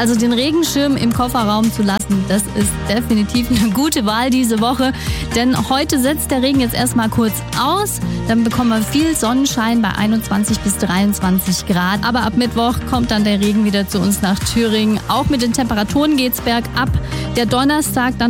Also den Regenschirm im Kofferraum zu lassen, das ist definitiv eine gute Wahl diese Woche. Denn heute setzt der Regen jetzt erstmal kurz aus. Dann bekommen wir viel Sonnenschein bei 21 bis 23 Grad. Aber ab Mittwoch kommt dann der Regen wieder zu uns nach Thüringen. Auch mit den Temperaturen geht's bergab. Der Donnerstag dann